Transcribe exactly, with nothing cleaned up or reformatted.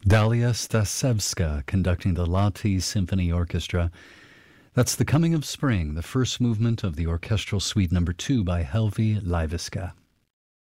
Dalia Stasevska conducting the Lahti Symphony Orchestra. That's The Coming of Spring, the first movement of the orchestral suite number two by Helvi Leiviska.